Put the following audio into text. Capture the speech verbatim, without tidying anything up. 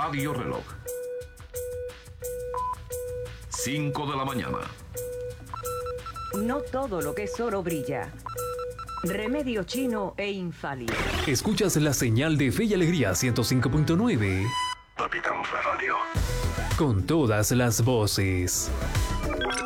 Radio Reloj. cinco de la mañana. No todo lo que es oro brilla. Remedio chino e infalible. Escuchas la señal de Fe y Alegría ciento cinco punto nueve. Capitán Radio. Con todas las voces.